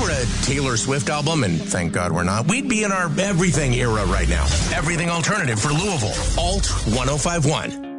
were a Taylor Swift album, and thank God we're not, we'd be in our everything era right now. Everything alternative for Louisville. Alt 1051.